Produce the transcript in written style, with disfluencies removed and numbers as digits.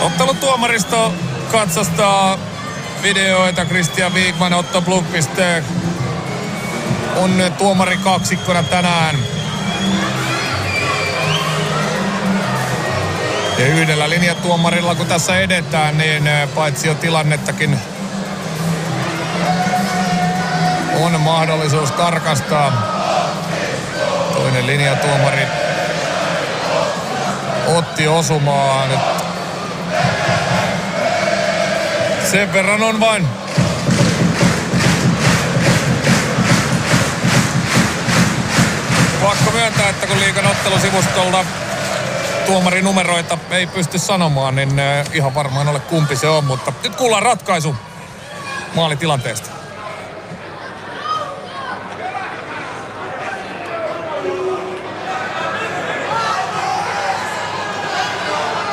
Ottelutuomaristo katsastaa videoita. Christian Wigman, Otto Blomqvist on tuomari kaksikkona tänään. Ja yhdellä linjatuomarilla, kun tässä edetään, niin paitsi jo tilannettakin on mahdollisuus tarkastaa. Toinen linjatuomari otti osumaan. Sen verran on vain. Pakko myöntää, että kun Liigan ottelusivustolta tuomarinumeroita ei pysty sanomaan, niin ihan varmaan ole kumpi se on, mutta nyt kuullaan ratkaisu maalitilanteesta.